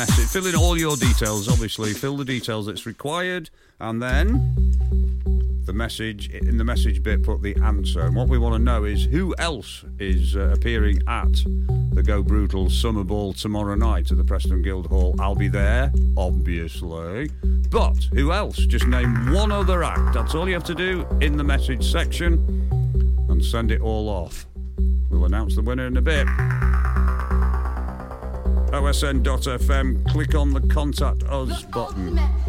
Fill in all your details, obviously. Fill the details that's required, and then the message, in the message bit, put the answer. And what we want to know is who else is appearing at the Go Brutal Summer Ball tomorrow night at the Preston Guildhall. I'll be there, obviously. But who else? Just name one other act. That's all you have to do in the message section, and send it all off. We'll announce the winner in a bit. OSN.FM, click on the Contact Us button.